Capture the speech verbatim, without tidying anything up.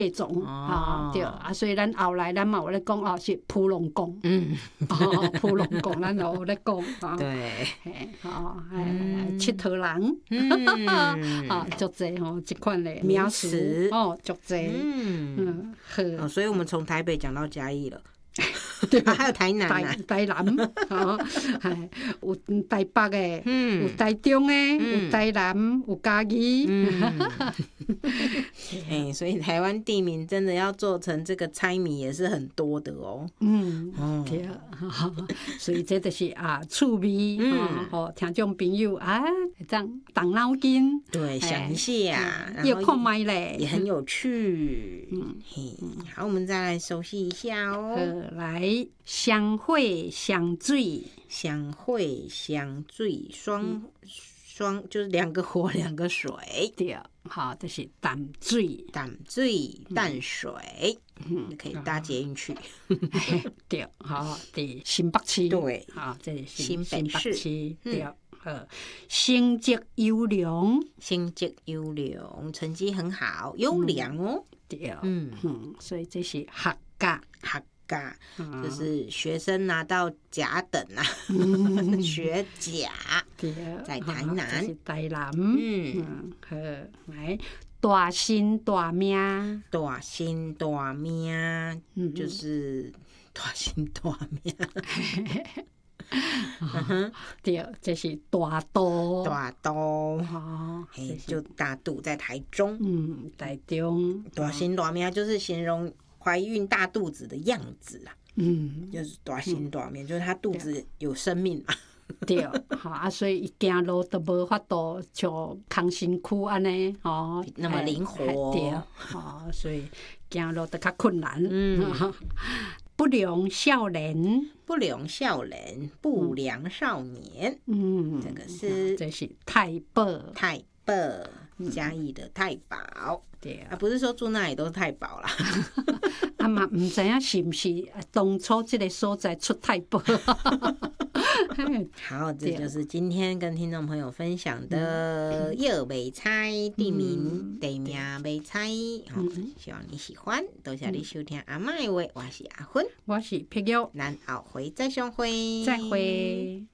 种啊、哦，对啊，所以咱后来咱嘛有咧讲哦，是普龙宫， 嗯， 哦，普龙宫咱有咧讲啊， 对， 嘿，哦，哎，佚佗人， 嗯， 啊，足济吼，这款的名词哦，足济， 嗯嗯，好， 哦，所以我们从台北讲到嘉义了。 对啊，还有台南啊， 台南，哦，有台北的， 嗯， 有台中的，有台南，有嘉义。 嗯，哎，所以台湾地名真的要做成这个猜谜也是很多的哦。 嗯，对，所以这就是啊趣味，嗯，哦，听众朋友啊，这样动脑筋， 对，想一下， 要看麦嘞， 也很有趣。嗯，嘿，好，我们再来熟悉一下哦。 来，相会相水， 相会相水，双双就是两个火，两个水。 对，好，这是淡水， 淡水淡水，嗯，可以搭捷运去。 对，好，对，新北市， 对， 好，这是新北市， 对，呃，成绩优良， 成绩优良，成绩很好，优良哦。 对，嗯嗯，所以这是合格， 合格，就是学生拿到甲等啊，学甲，在台南， 是台南，嗯，好，来，大心大命， 大心大命，就是大心大命。 对，这是大肚， 大肚，哦，嘿，就大肚在台中， 嗯，台中， 大心大命就是形容怀孕大肚子的样子啊，嗯，就是大心大命，就是她肚子有生命嘛。 对，好啊，所以伊行路都无法度像康身躯安尼，哦， 那么灵活， 对，哦，所以行路都较困难，嗯。不良少年， 不良少年，不良少年， 嗯， 这个是这是太保， 太保，嘉义的太保， 对啊，不是说住那里都是太保啦。 啊嘛，唔知影是不是当初这个所在出太保。 好，这就是今天跟听众朋友分享的药袂猜地名地名袂猜，希望你喜欢，多谢你收听阿嬤的话，我是阿芬， 我是碧玉， 咱后回再相会， 再会。